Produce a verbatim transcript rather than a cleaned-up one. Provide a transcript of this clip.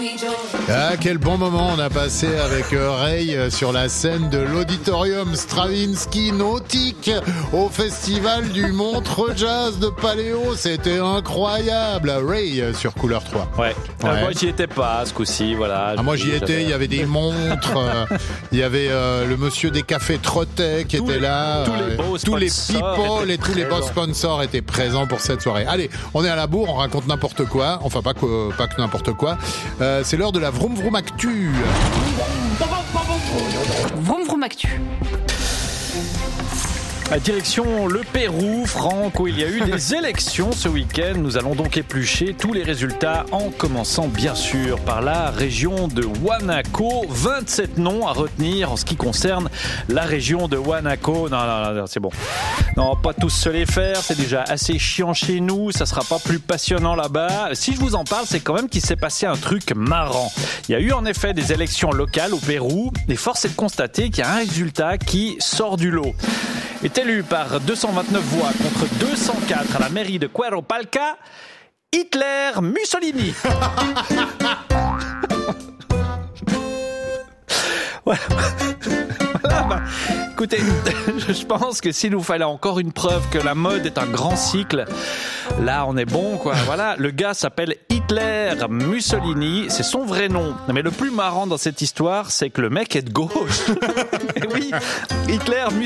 Ah, quel bon moment on a passé avec euh, Ray euh, sur la scène de l'Auditorium Stravinsky Nautique au festival du Montreux Jazz de Paléo. C'était incroyable. Ray euh, sur Couleur trois. Ouais. Ouais. Euh, moi j'y étais pas ce coup-ci, voilà. Ah, moi j'y étais, il y avait des montres, euh, il y avait euh, le monsieur des cafés Trottet qui Tous était les- là. tous les beaux tous les sponsors people étaient et tous les beaux présents. sponsors étaient présents pour cette soirée. Allez, on est à la bourre, on raconte n'importe quoi. Enfin pas que, pas que n'importe quoi. Euh, c'est l'heure de la Vroom Vroom Actu. Vroom Vroom Actu. À direction le Pérou, Franck, où il y a eu des élections ce week-end. Nous allons donc éplucher tous les résultats en commençant bien sûr par la région de Huanaco. vingt-sept noms à retenir en ce qui concerne la région de Huanaco. Non, non, non, c'est bon. Non, pas tous se les faire, c'est déjà assez chiant chez nous, ça sera pas plus passionnant là-bas. Si je vous en parle, c'est quand même qu'il s'est passé un truc marrant. Il y a eu en effet des élections locales au Pérou, et force est de constater qu'il y a un résultat qui sort du lot. Est élu par deux cent vingt-neuf voix contre deux cent quatre à la mairie de Cueropalca, Hitler Mussolini. Voilà. Voilà, bah, écoutez, je pense que s'il nous fallait encore une preuve que la mode est un grand cycle, là on est bon quoi. Voilà, le gars s'appelle Hitler Mussolini, c'est son vrai nom. Mais le plus marrant dans cette histoire, c'est que le mec est de gauche. Et oui, Hitler Mussolini.